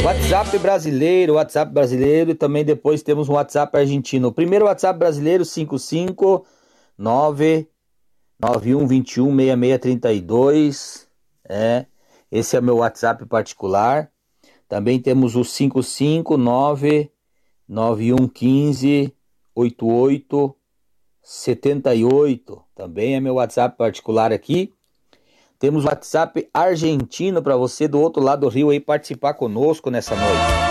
WhatsApp brasileiro e também depois temos um WhatsApp argentino. O primeiro WhatsApp brasileiro 55991216632. Esse é o meu WhatsApp particular. Também temos o 55991158878. Também é meu WhatsApp particular aqui. Temos o WhatsApp argentino para você do outro lado do rio aí participar conosco nessa noite.